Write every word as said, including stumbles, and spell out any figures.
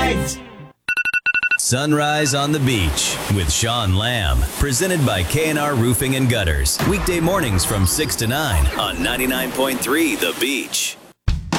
right. Sunrise on the Beach with Sean Lamb. Presented by K and R Roofing and Gutters. Weekday mornings from six to nine on ninety-nine point three The Beach.